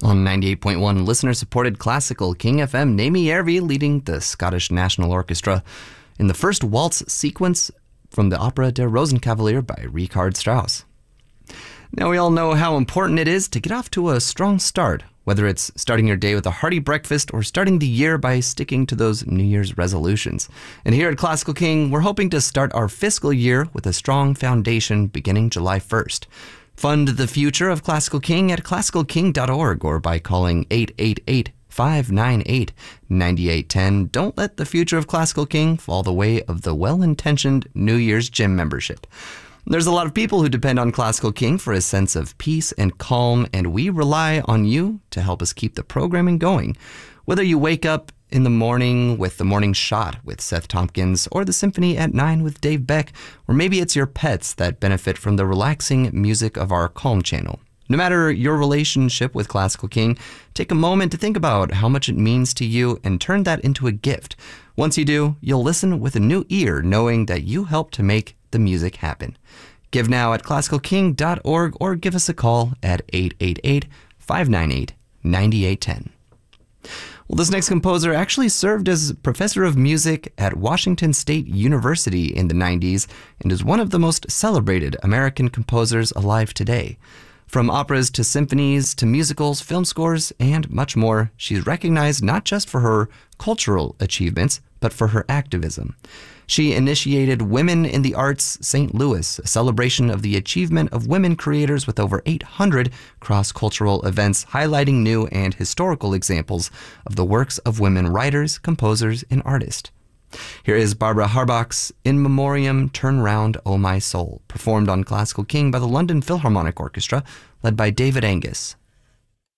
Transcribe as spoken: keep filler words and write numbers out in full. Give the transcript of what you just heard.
On ninety-eight point one listener-supported classical King F M, Naomi Järvi leading the Scottish National Orchestra in the first waltz sequence from the opera Der Rosenkavalier by Richard Strauss. Now we all know how important it is to get off to a strong start, whether it's starting your day with a hearty breakfast or starting the year by sticking to those New Year's resolutions. And here at Classical King, we're hoping to start our fiscal year with a strong foundation beginning July first. Fund the future of Classical King at classical king dot org or by calling eight eight eight, five nine eight, nine eight one zero. Don't let the future of Classical King fall the way of the well-intentioned New Year's gym membership. There's a lot of people who depend on Classical King for a sense of peace and calm, and we rely on you to help us keep the programming going. Whether you wake up in the morning with the Morning Shot with Seth Tompkins, or the Symphony at nine with Dave Beck, or maybe it's your pets that benefit from the relaxing music of our Calm channel. No matter your relationship with Classical King, take a moment to think about how much it means to you and turn that into a gift. Once you do, you'll listen with a new ear, knowing that you helped to make the music happen. Give now at classical king dot org or give us a call at eight eight eight, five nine eight, nine eight one zero. Well, this next composer actually served as professor of music at Washington State University in the nineties and is one of the most celebrated American composers alive today. From operas to symphonies to musicals, film scores, and much more, she's recognized not just for her cultural achievements, but for her activism. She initiated Women in the Arts Saint Louis, a celebration of the achievement of women creators with over eight hundred cross-cultural events highlighting new and historical examples of the works of women writers, composers, and artists. Here is Barbara Harbach's In Memoriam Turn Round, O My Soul, performed on Classical King by the London Philharmonic Orchestra, led by David Angus.